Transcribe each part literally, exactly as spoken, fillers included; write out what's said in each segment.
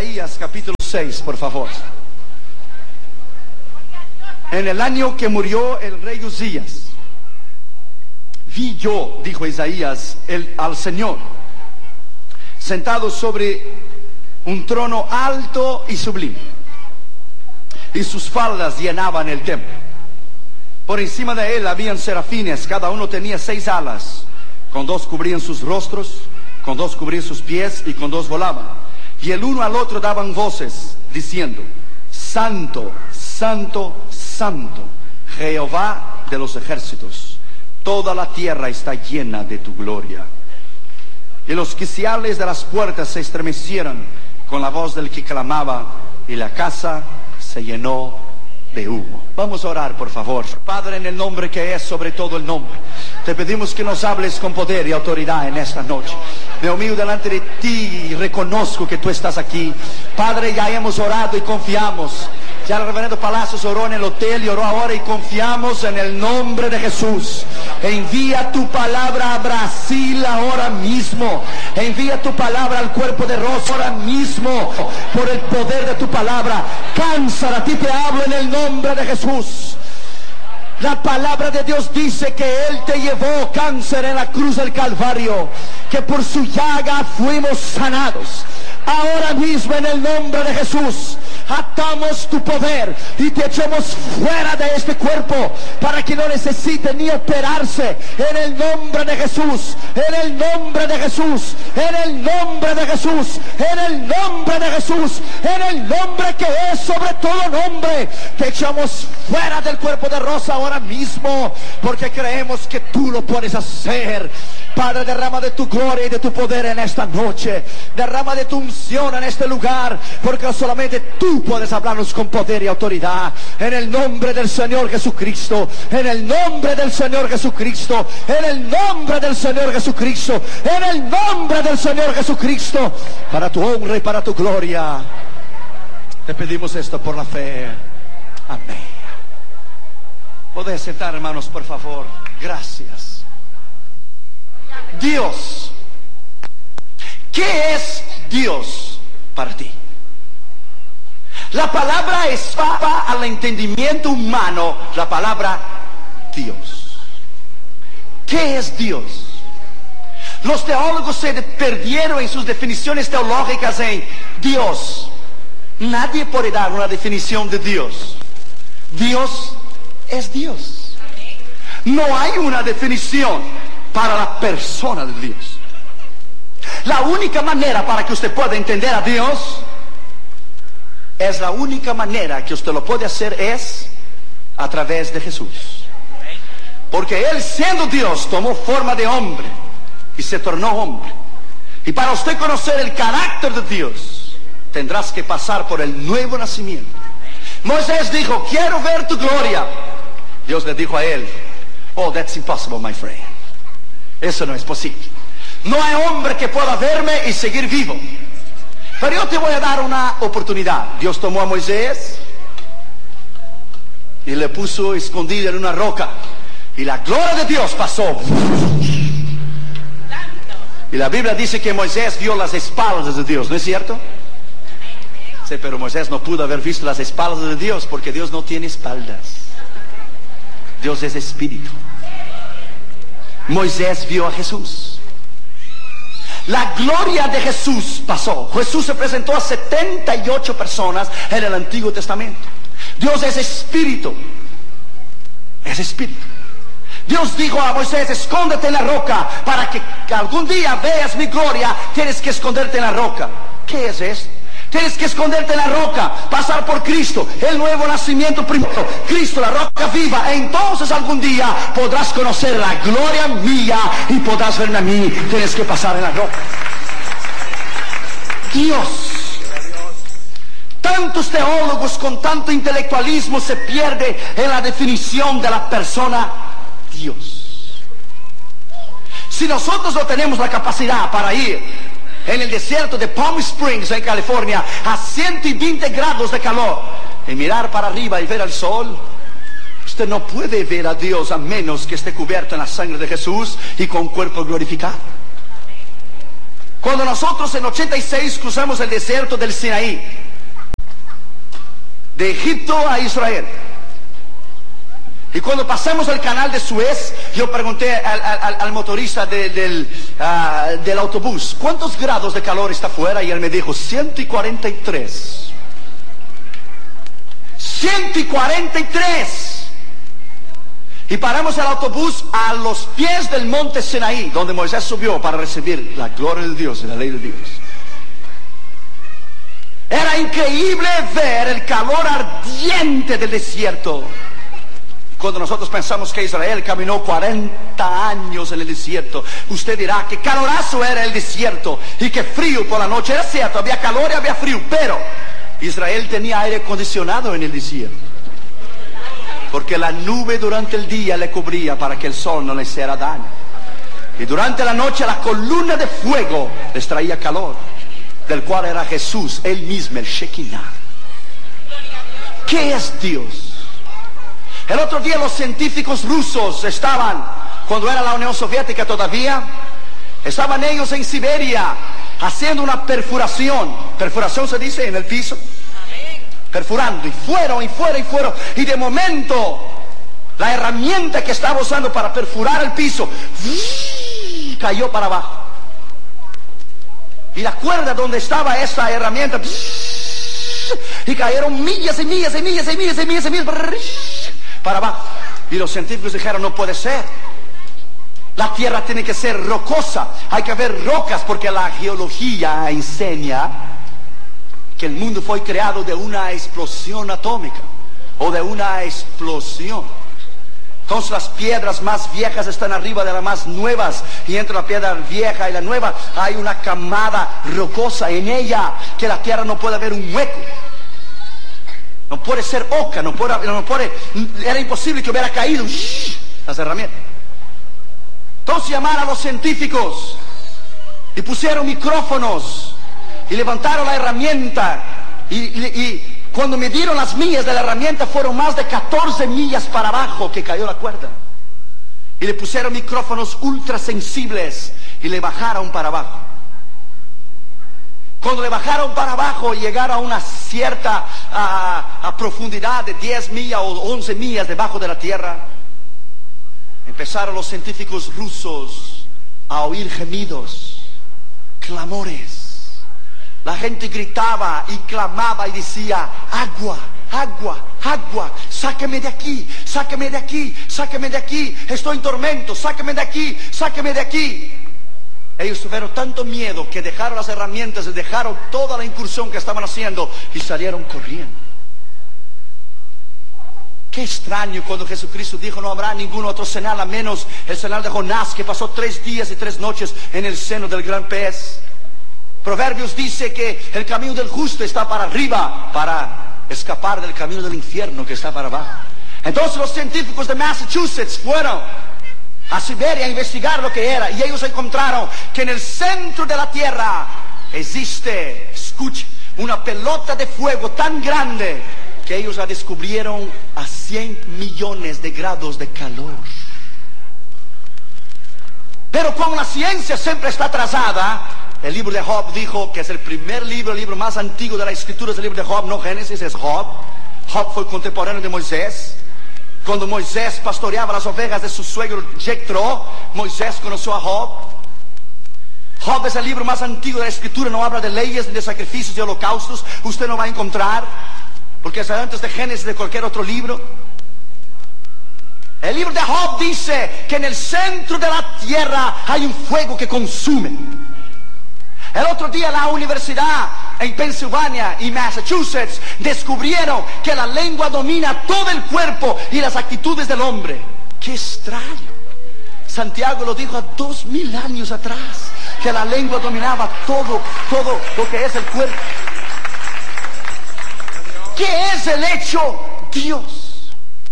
Isaías capítulo seis, por favor. En el año que murió el rey Uzías, vi yo, dijo Isaías, el, al Señor, sentado sobre un trono alto y sublime, y sus faldas llenaban el templo. Por encima de él habían serafines, cada uno tenía seis alas, con dos cubrían sus rostros, con dos cubrían sus pies, y con dos volaban. Y el uno al otro daban voces, diciendo: Santo, Santo, Santo, Jehová de los ejércitos, toda la tierra está llena de tu gloria. Y los quiciales de las puertas se estremecieron con la voz del que clamaba, y la casa se llenó de humo. Vamos a orar, por favor. Padre, en el nombre que es sobre todo el nombre, te pedimos que nos hables con poder y autoridad en esta noche. Me humillo delante de ti y reconozco que tú estás aquí. Padre, ya hemos orado y confiamos. Ya el reverendo Palacios oró en el hotel y oró ahora, y confiamos en el nombre de Jesús. Envía tu palabra a Brasil ahora mismo. Envía tu palabra al cuerpo de Rosa ahora mismo, por el poder de tu palabra. Cáncer, a ti te hablo en el nombre de Jesús. La palabra de Dios dice que Él te llevó, cáncer, en la cruz del Calvario, que por su llaga fuimos sanados. Ahora mismo, en el nombre de Jesús, atamos tu poder y te echamos fuera de este cuerpo, para que no necesite ni operarse. En el nombre de Jesús, en el nombre de Jesús, en el nombre de Jesús, en el nombre de Jesús, en el nombre que es sobre todo nombre, te echamos fuera del cuerpo de Rosa ahora mismo, porque creemos que tú lo puedes hacer. Padre, derrama de tu gloria y de tu poder en esta noche. Derrama de tu unción en este lugar, porque solamente tú puedes hablarnos con poder y autoridad. En el nombre del Señor Jesucristo, en el nombre del Señor Jesucristo, en el nombre del Señor Jesucristo, en el nombre del Señor Jesucristo, para tu honra y para tu gloria. Te pedimos esto por la fe. Amén. Podés sentar, hermanos, por favor. Gracias. Dios. ¿Qué es Dios para ti? La palabra escapa al entendimiento humano, la palabra Dios. ¿Qué es Dios? Los teólogos se perdieron en sus definiciones teológicas en Dios. Nadie puede dar una definición de Dios. Dios es Dios. No hay una definición para la persona de Dios. La única manera para que usted pueda entender a Dios, es la única manera que usted lo puede hacer, es a través de Jesús. Porque Él, siendo Dios, tomó forma de hombre y se tornó hombre. Y para usted conocer el carácter de Dios, tendrás que pasar por el nuevo nacimiento. Moisés dijo: quiero ver tu gloria. Dios le dijo a él: oh, that's impossible, my friend. Eso no es posible. No hay hombre que pueda verme y seguir vivo. Pero yo te voy a dar una oportunidad. Dios tomó a Moisés y le puso escondido en una roca, y la gloria de Dios pasó. Y la Biblia dice que Moisés vio las espaldas de Dios, ¿no es cierto? Sí, pero Moisés no pudo haber visto las espaldas de Dios, porque Dios no tiene espaldas. Dios es espíritu. Moisés vio a Jesús. La gloria de Jesús pasó. Jesús se presentó a setenta y ocho personas en el Antiguo Testamento. Dios es espíritu. Es espíritu. Dios dijo a Moisés: escóndete en la roca, para que algún día veas mi gloria. Tienes que esconderte en la roca. ¿Qué es esto? Tienes que esconderte en la roca, pasar por Cristo, el nuevo nacimiento primero, Cristo, la roca viva. Entonces algún día podrás conocer la gloria mía y podrás verme a mí. Tienes que pasar en la roca. Dios. Tantos teólogos con tanto intelectualismo se pierden en la definición de la persona Dios. Si nosotros no tenemos la capacidad para ir en el desierto de Palm Springs, en California, a ciento veinte grados de calor, y mirar para arriba y ver el sol, usted no puede ver a Dios a menos que esté cubierto en la sangre de Jesús y con cuerpo glorificado. Cuando nosotros en ochenta y seis cruzamos el desierto del Sinaí, de Egipto a Israel, y cuando pasamos el canal de Suez, yo pregunté al, al, al motorista de, del, uh, del autobús, ¿cuántos grados de calor está afuera? Y él me dijo, ciento cuarenta y tres. ciento cuarenta y tres. Y paramos el autobús a los pies del monte Sinaí, donde Moisés subió para recibir la gloria de Dios y la ley de Dios. Era increíble ver el calor ardiente del desierto. Cuando nosotros pensamos que Israel caminó cuarenta años en el desierto, usted dirá que calorazo era el desierto y que frío por la noche. Era cierto, había calor y había frío, pero Israel tenía aire acondicionado en el desierto, porque la nube durante el día le cubría para que el sol no le hiciera daño, y durante la noche la columna de fuego les traía calor, del cual era Jesús, él mismo, el Shekinah. ¿Qué es Dios? El otro día los científicos rusos estaban, cuando era la Unión Soviética todavía, estaban ellos en Siberia haciendo una perfuración. Perfuración se dice en el piso. Perforando, y fueron, y fueron, y fueron. Y de momento, la herramienta que estaba usando para perforar el piso cayó para abajo. Y la cuerda donde estaba esa herramienta, y cayeron millas y millas y millas y millas y millas y millas para abajo. Y los científicos dijeron, no puede ser. La tierra tiene que ser rocosa. Hay que haber rocas, porque la geología enseña que el mundo fue creado de una explosión atómica, o de una explosión. Entonces las piedras más viejas están arriba de las más nuevas, y entre la piedra vieja y la nueva hay una camada rocosa en ella, que la tierra no puede haber un hueco. No puede ser oca, no puede, no puede, era imposible que hubiera caído las herramientas. Entonces llamaron a los científicos y pusieron micrófonos y levantaron la herramienta, y, y, y cuando midieron las millas de la herramienta fueron más de catorce millas para abajo que cayó la cuerda, y le pusieron micrófonos ultra sensibles y le bajaron para abajo. Cuando le bajaron para abajo y llegaron a una cierta a, a profundidad de diez millas o once millas debajo de la tierra, empezaron los científicos rusos a oír gemidos, clamores. La gente gritaba y clamaba y decía, agua, agua, agua, sáqueme de aquí, sáqueme de aquí, sáqueme de aquí, estoy en tormento, sáqueme de aquí, sáqueme de aquí. Ellos tuvieron tanto miedo que dejaron las herramientas y dejaron toda la incursión que estaban haciendo y salieron corriendo. Qué extraño cuando Jesucristo dijo, no habrá ningún otro señal a menos el señal de Jonás, que pasó tres días y tres noches en el seno del gran pez. Proverbios dice que el camino del justo está para arriba, para escapar del camino del infierno que está para abajo. Entonces los científicos de Massachusetts fueron a Siberia a investigar lo que era, y ellos encontraron que en el centro de la tierra existe, escuche, una pelota de fuego tan grande que ellos la descubrieron a cien millones de grados de calor. Pero como la ciencia siempre está atrasada, el libro de Job dijo que es el primer libro, el libro más antiguo de la escritura, es el libro de Job, no Génesis, es Job. Job fue contemporáneo de Moisés. Cuando Moisés pastoreaba las ovejas de su suegro Jethro, Moisés conoció a Job. Job es el libro más antiguo de la escritura, no habla de leyes ni de sacrificios y holocaustos. Usted no va a encontrar, porque es antes de Génesis, de cualquier otro libro. El libro de Job dice que en el centro de la tierra hay un fuego que consume. El otro día la universidad en Pensilvania y Massachusetts descubrieron que la lengua domina todo el cuerpo y las actitudes del hombre. ¡Qué extraño! Santiago lo dijo a dos mil años atrás, que la lengua dominaba todo, todo lo que es el cuerpo. ¿Qué es el hecho? Dios.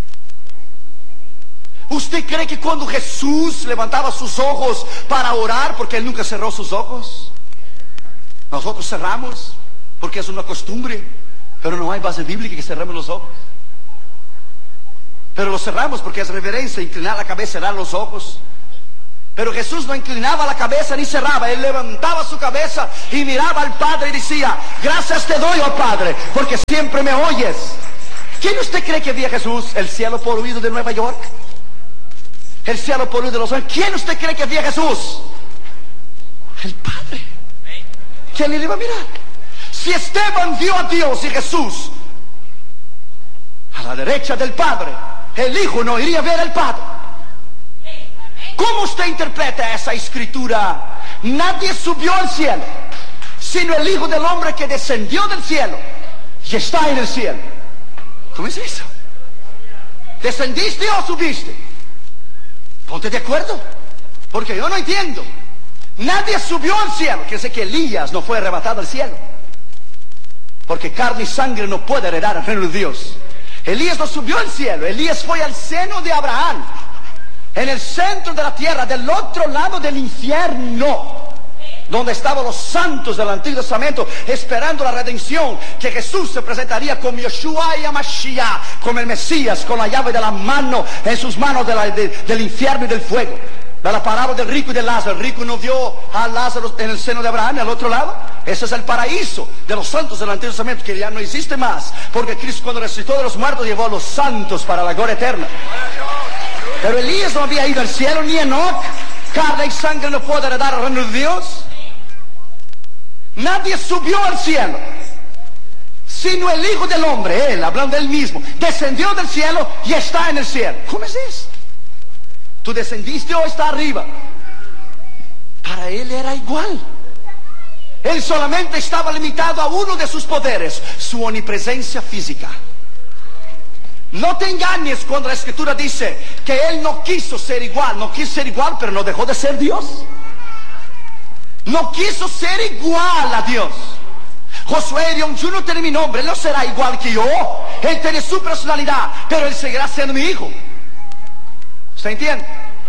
¿Usted cree que cuando Jesús levantaba sus ojos para orar, porque Él nunca cerró sus ojos? Nosotros cerramos porque es una costumbre, pero no hay base bíblica que cerremos los ojos. Pero lo cerramos porque es reverencia, inclinar la cabeza, cerrar los ojos. Pero Jesús no inclinaba la cabeza ni cerraba. Él levantaba su cabeza y miraba al Padre y decía: gracias te doy, oh Padre, porque siempre me oyes. ¿Quién usted cree que veía Jesús? ¿El cielo poluido de Nueva York? ¿El cielo poluido de Los Ángeles? ¿Quién usted cree que veía Jesús? El Padre. ¿Quién le iba a mirar? Si Esteban vio a Dios y Jesús a la derecha del Padre, el Hijo no iría a ver al Padre. ¿Cómo usted interpreta esa escritura? Nadie subió al cielo, sino el Hijo del Hombre que descendió del cielo y está en el cielo. ¿Cómo es eso? ¿Descendiste o subiste? Ponte de acuerdo, porque yo no entiendo. Nadie subió al cielo. Quiere decir que Elías no fue arrebatado al cielo, porque carne y sangre no puede heredar el reino de Dios. Elías no subió al cielo. Elías fue al seno de Abraham, en el centro de la tierra, del otro lado del infierno, donde estaban los santos del Antiguo Testamento, esperando la redención, que Jesús se presentaría como Yeshua y Mashiach, como el Mesías, con la llave de la mano en sus manos de la, de, del infierno y del fuego. De la parábola del rico y de Lázaro. El rico no vio a Lázaro en el seno de Abraham, al otro lado. Ese es el paraíso de los santos del Antiguo Testamento, que ya no existe más, porque Cristo, cuando resucitó de los muertos, llevó a los santos para la gloria eterna. Pero Elías no había ido al cielo, ni Enoch. Carne y sangre no puede heredar el reino de Dios. Nadie subió al cielo, sino el Hijo del Hombre. Él, hablando de él mismo, descendió del cielo y está en el cielo. ¿Cómo es eso? ¿Tú descendiste o está arriba? Para él era igual. Él solamente estaba limitado a uno de sus poderes: su omnipresencia física. No te engañes cuando la Escritura dice que él no quiso ser igual. No quiso ser igual, pero no dejó de ser Dios. No quiso ser igual a Dios. Josué dijo: yo no tengo mi nombre, él no será igual que yo. Él tiene su personalidad, pero él seguirá siendo mi hijo. ¿Se entiende?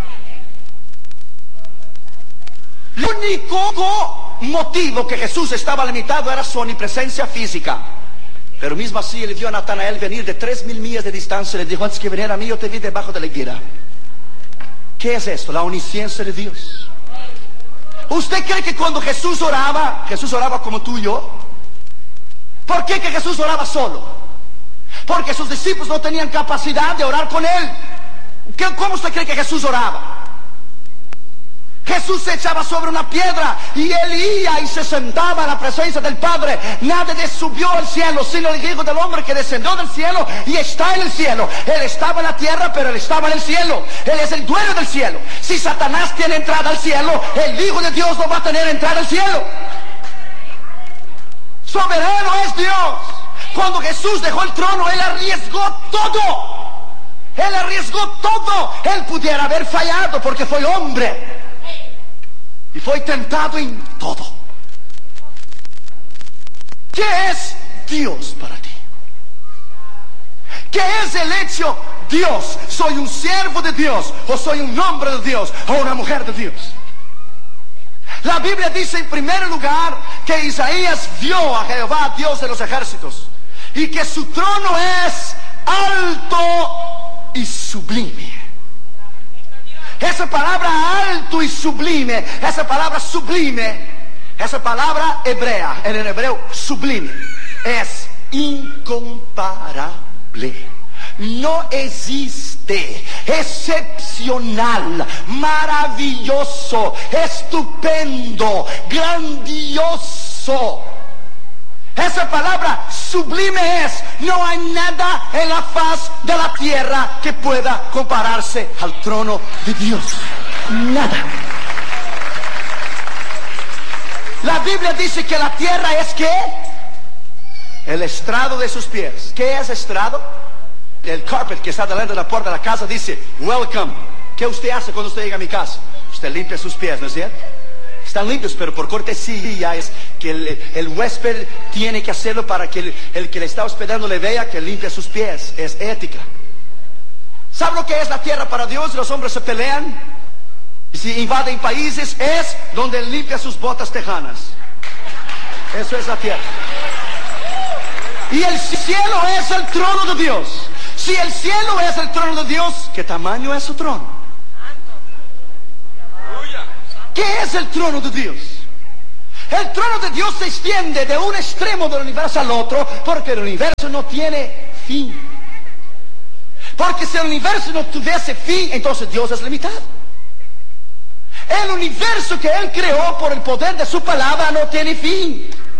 El único motivo que Jesús estaba limitado era su omnipresencia física. Pero mismo así, él vio a Natanael venir de tres mil millas de distancia y le dijo: antes que venir a mí, yo te vi debajo de la higuera. ¿Qué es esto? La omnisciencia de Dios. ¿Usted cree que cuando Jesús oraba, Jesús oraba como tú y yo? ¿Por qué que Jesús oraba solo? Porque sus discípulos no tenían capacidad de orar con él. ¿Cómo usted cree que Jesús oraba? Jesús se echaba sobre una piedra y él iba y se sentaba en la presencia del Padre. Nadie subió al cielo, sino el Hijo del Hombre, que descendió del cielo y está en el cielo. Él estaba en la tierra, pero él estaba en el cielo. Él es el dueño del cielo. Si Satanás tiene entrada al cielo, el Hijo de Dios no va a tener entrada al cielo. Soberano es Dios. Cuando Jesús dejó el trono, él arriesgó todo. Él arriesgó todo. Él pudiera haber fallado porque fue hombre y fue tentado en todo. ¿Qué es Dios para ti? ¿Qué es el hecho Dios? ¿Soy un siervo de Dios o soy un hombre de Dios o una mujer de Dios? La Biblia dice en primer lugar que Isaías vio a Jehová, Dios de los ejércitos, y que su trono es alto y sublime. Esa palabra alto y sublime, esa palabra sublime, esa palabra hebrea, en el hebreo sublime, es incomparable. No existe. Excepcional, maravilloso, estupendo, grandioso. Esa palabra sublime es: no hay nada en la faz de la tierra que pueda compararse al trono de Dios. Nada. La Biblia dice que la tierra es ¿qué? El estrado de sus pies. ¿Qué es estrado? El carpet que está delante de la puerta de la casa dice welcome. ¿Qué usted hace cuando usted llega a mi casa? Usted limpia sus pies, ¿no es cierto? Están limpios, pero por cortesía es que el, el huésped tiene que hacerlo para que el, el que le está hospedando le vea que limpia sus pies. Es ética. ¿Sabe lo que es la tierra para Dios? Los hombres se pelean y si invaden países, es donde él limpia sus botas tejanas. Eso es la tierra. Y el cielo es el trono de Dios. Si el cielo es el trono de Dios, ¿qué tamaño es su trono? ¿Qué es el trono de Dios? El trono de Dios se extiende de un extremo del universo al otro, porque el universo no tiene fin. Porque si el universo no tuviese fin, entonces Dios es limitado. El universo que Él creó por el poder de su palabra no tiene fin.